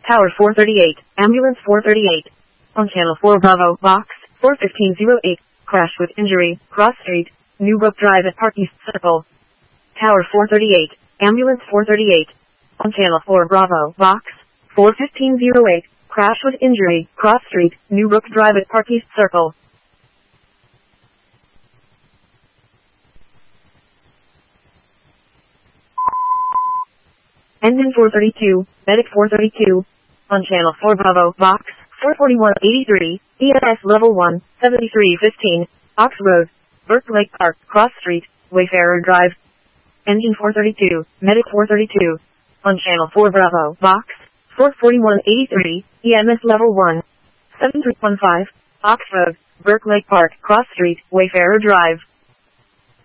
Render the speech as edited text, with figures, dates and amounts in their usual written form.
Tower 438, Ambulance 438. On Channel 4 Bravo, Box 41508. Crash with injury, Cross Street, Newbrook Drive at Park East Circle. Tower 438, Ambulance 438. On Channel 4 Bravo, Box 41508. Crash with injury, Cross Street, Newbrook Drive at Park East Circle. Engine 432, Medic 432. On Channel 4 Bravo, Box 44183, EMS Level 1, 7315, Ox Road, Burke Lake Park, Cross Street, Wayfarer Drive. Engine 432, Medic 432. On Channel 4 Bravo, Box 44183, EMS Level 1, 7315, Ox Road, Burke Lake Park, Cross Street, Wayfarer Drive.